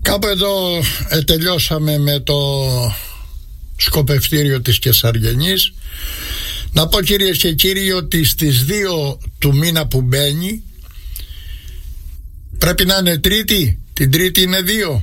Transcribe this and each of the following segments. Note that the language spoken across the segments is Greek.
Κάπου εδώ τελειώσαμε με το σκοπευτήριο της Κεσαριανής. Να πω, κυρίες και κύριοι, ότι στις 2 του μήνα που μπαίνει, πρέπει να είναι Τρίτη. Την Τρίτη είναι 2.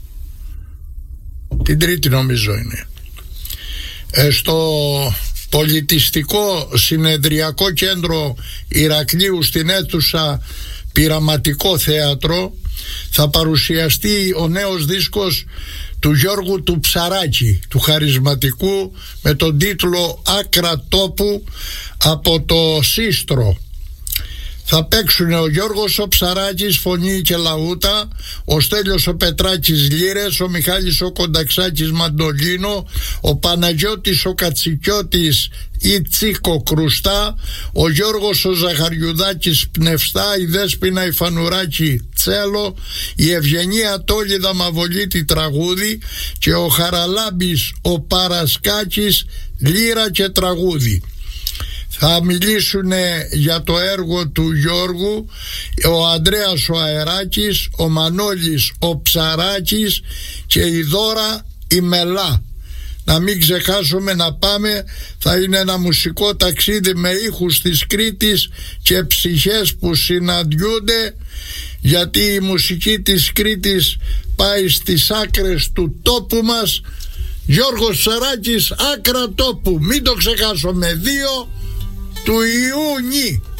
Την Τρίτη νομίζω είναι. Στο πολιτιστικό συνεδριακό κέντρο Ηρακλείου, στην αίθουσα Πειραματικό Θέατρο, θα παρουσιαστεί ο νέος δίσκος του Γιώργου του Ψαράκη, του χαρισματικού, με τον τίτλο «Άκρα τόπου» από το Σύστρο. Θα παίξουν ο Γιώργος ο Ψαράκης φωνή και λαούτα, ο Στέλιος ο Πετράκης λύρες, ο Μιχάλης ο Κονταξάκης μαντολίνο, ο Παναγιώτης ο Κατσικιώτης ή τσίκο κρουστά, ο Γιώργος ο Ζαχαριουδάκης πνευστά, η Δέσποινα η Φανουράκη τσέλο, η Ευγενία Τόλιδα Μαβολίτη τραγούδι και ο Χαραλάμπης ο Παρασκάκης λύρα και τραγούδι. Θα μιλήσουν για το έργο του Γιώργου ο Ανδρέας ο Αεράκης, ο Μανώλης ο Ψαράκης και η Δώρα η Μελά. Να μην ξεχάσουμε να πάμε, θα είναι ένα μουσικό ταξίδι με ήχους της Κρήτης και ψυχές που συναντιούνται, γιατί η μουσική της Κρήτης πάει στις άκρες του τόπου μας. Γιώργος Ψαράκης, άκρα τόπου, μην το ξεχάσουμε, 2 του Ιούνιου.